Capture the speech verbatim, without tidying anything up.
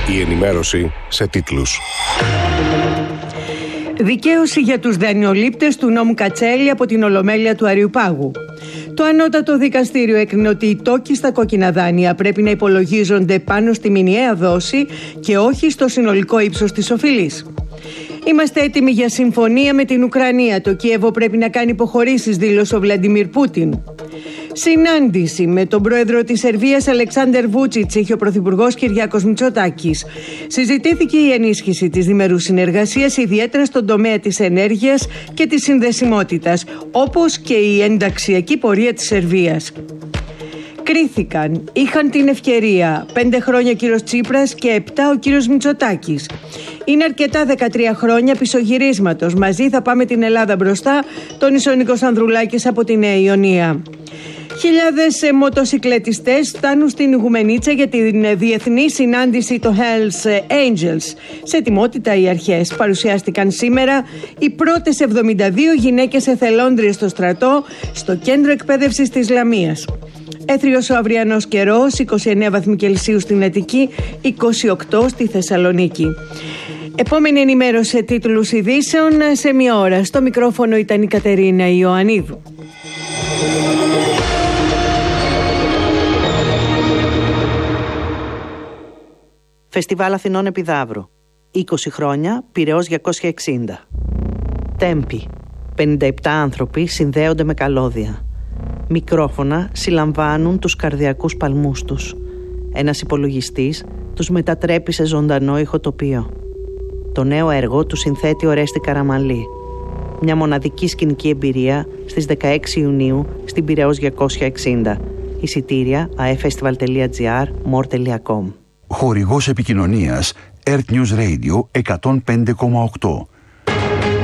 Η ενημέρωση σε τίτλους. Δικαίωση για τους δανειολήπτες του νόμου Κατσέλη από την Ολομέλεια του Αριουπάγου. Το Ανώτατο Δικαστήριο έκρινε ότι οι τόκοι στα κόκκινα δάνεια πρέπει να υπολογίζονται πάνω στη μηνιαία δόση και όχι στο συνολικό ύψος της οφειλής. Είμαστε έτοιμοι για συμφωνία με την Ουκρανία. Το Κίεβο πρέπει να κάνει υποχωρήσεις, δήλωσε ο Βλαντιμίρ Πούτιν. Συνάντηση με τον πρόεδρο της Σερβίας Αλεξάντερ Βούτσιτς είχε ο πρωθυπουργός Κυριάκος Μητσοτάκης. Συζητήθηκε η ενίσχυση της διμερούς συνεργασίας, ιδιαίτερα στον τομέα της ενέργειας και της συνδεσιμότητας, όπως και η ενταξιακή πορεία της Σερβίας. Κρίθηκαν, είχαν την ευκαιρία. Πέντε χρόνια ο κύριος Τσίπρας και επτά ο κύριος Μητσοτάκης. Είναι αρκετά δεκατρία χρόνια πισωγυρίσματος. Μαζί θα πάμε την Ελλάδα μπροστά, τόνισε ο Νίκος Ανδρουλάκης από τη Νέα Ιωνία. Χιλιάδες μοτοσικλετιστές φτάνουν στην Ιγουμενίτσα για την διεθνή συνάντηση των Hells Angels. Σε ετοιμότητα οι αρχές. Παρουσιάστηκαν σήμερα οι πρώτες εβδομήντα δύο γυναίκες εθελόντριες στο στρατό, στο κέντρο εκπαίδευσης της Λαμίας. Έθριος ο αυριανός καιρός, είκοσι εννέα βαθμοί Κελσίου στην Αττική, είκοσι οκτώ στη Θεσσαλονίκη. Επόμενη ενημέρωση σε τίτλους ειδήσεων σε μία ώρα. Στο μικρόφωνο ήταν η Κατερίνα Ιωαννίδου. Φεστιβάλ Αθηνών Επιδαύρου. είκοσι χρόνια, Πειραιώς διακόσια εξήντα. Τέμπη. πενήντα επτά άνθρωποι συνδέονται με καλώδια. Μικρόφωνα συλλαμβάνουν τους καρδιακούς παλμούς τους. Ένας υπολογιστής τους μετατρέπει σε ζωντανό ηχοτοπίο. Το νέο έργο του συνθέτει ο Ρέστη Καραμαλή. Μια μοναδική σκηνική εμπειρία στις δεκαέξι Ιουνίου στην Πειραιώς διακόσια εξήντα. Εισιτήρια a e festival τελεία gr, more τελεία com. Χορηγός επικοινωνίας Earth News Radio εκατόν πέντε κόμμα οκτώ.